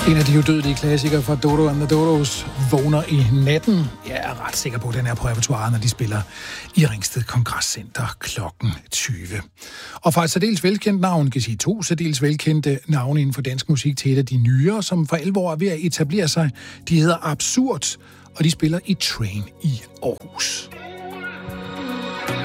En af de udødelige klassikere fra Dodo and the Dodos, Vågner i natten. Jeg er ret sikker på, at den er på repertoiret, når de spiller i Ringsted Kongresscenter klokken 20. Og fra et særdeles velkendt navn, kan sige 2 særdeles velkendte navne inden for dansk musik til et af de nyere, som for 11 år er ved at etablere sig. De hedder Absurd, og de spiller i Train i Aarhus.